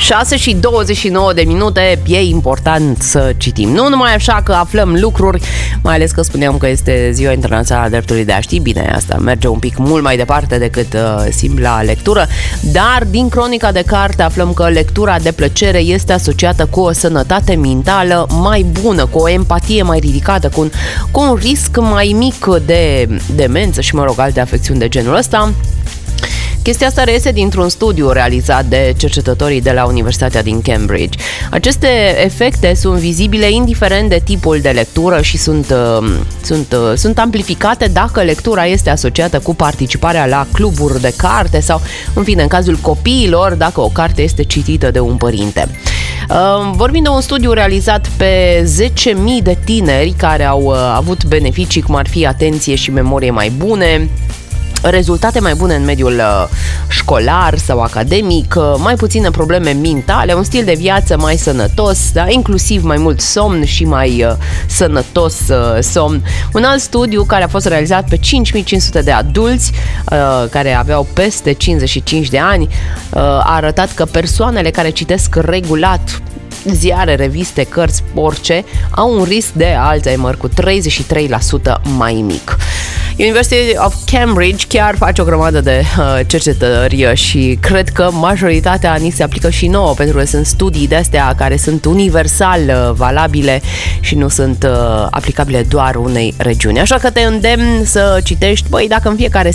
6:29, e important să citim. Nu numai așa că aflăm lucruri, mai ales că spuneam că este Ziua Internațională a Dreptului de a Ști. Bine, asta merge un pic mult mai departe decât simpla lectură, dar din cronica de carte aflăm că lectura de plăcere este asociată cu o sănătate mentală mai bună, cu o empatie mai ridicată, cu un risc mai mic de demență și, alte afecțiuni de genul ăsta. Chestia asta reiese dintr-un studiu realizat de cercetătorii de la Universitatea din Cambridge. Aceste efecte sunt vizibile indiferent de tipul de lectură și sunt amplificate dacă lectura este asociată cu participarea la cluburi de carte sau, în fine, în cazul copiilor, dacă o carte este citită de un părinte. Vorbim de un studiu realizat pe 10.000 de tineri care au avut beneficii cum ar fi atenție și memorie mai bune, rezultate mai bune în mediul școlar sau academic, mai puține probleme mentale, un stil de viață mai sănătos, da? Inclusiv mai mult somn și mai sănătos somn. Un alt studiu care a fost realizat pe 5.500 de adulți care aveau peste 55 de ani a arătat că persoanele care citesc regulat ziare, reviste, cărți, orice, au un risc de Alzheimer cu 33% mai mic. University of Cambridge chiar face o grămadă de cercetări și cred că majoritatea ni se aplică și nouă, pentru că sunt studii de-astea care sunt universal valabile și nu sunt aplicabile doar unei regiuni. Așa că te îndemn să citești, dacă în fiecare